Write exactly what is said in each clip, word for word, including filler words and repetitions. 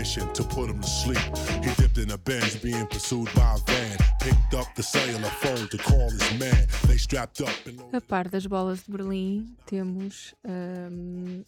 mission to put him to sleep. He dipped in a Benz being pursued by a van. Picked up the cellular phone to call his man. They strapped up and... A par das bolas de Berlim, temos um,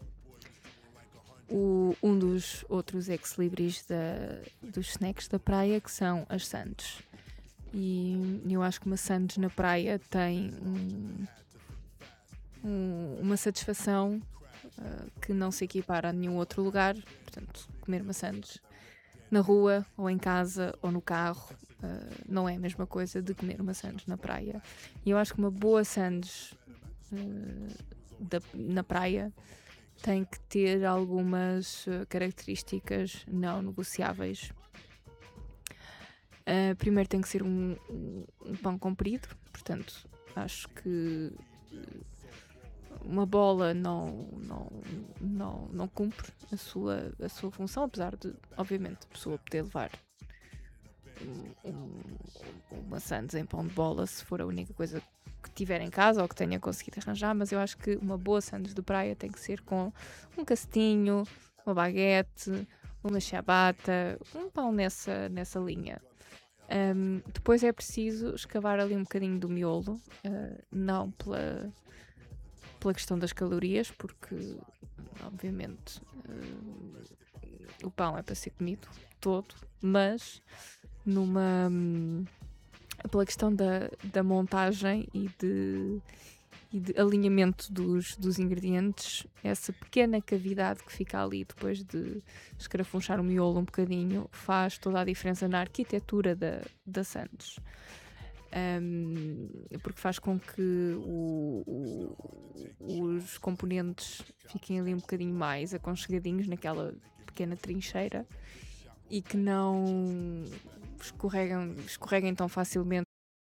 o, um dos outros ex-libris da, dos snacks da praia, que são as sandes. E eu acho que uma sandes na praia tem um, um, uma satisfação uh, que não se equipara a nenhum outro lugar. Portanto, comer uma sandes na rua, ou em casa, ou no carro, uh, não é a mesma coisa de comer uma sandes na praia. E eu acho que uma boa sandes uh, da, na praia tem que ter algumas uh, características não negociáveis. Uh, primeiro tem que ser um, um, um pão comprido, portanto, acho que uma bola não, não, não, não cumpre a sua, a sua função, apesar de, obviamente, a pessoa poder levar um, um, uma sandes em pão de bola se for a única coisa que tiver em casa ou que tenha conseguido arranjar, mas eu acho que uma boa sandes de praia tem que ser com um cacetinho, uma baguete, uma ciabatta, um pão nessa, nessa linha. Um, depois é preciso escavar ali um bocadinho do miolo, uh, não pela, pela questão das calorias, porque obviamente uh, o pão é para ser comido todo, mas numa, um, pela questão da, da montagem e de, e de alinhamento dos, dos ingredientes, essa pequena cavidade que fica ali depois de escarafunchar o miolo um bocadinho faz toda a diferença na arquitetura da, da sandes. Um, porque faz com que o, o, os componentes fiquem ali um bocadinho mais aconchegadinhos naquela pequena trincheira e que não escorregam, escorreguem tão facilmente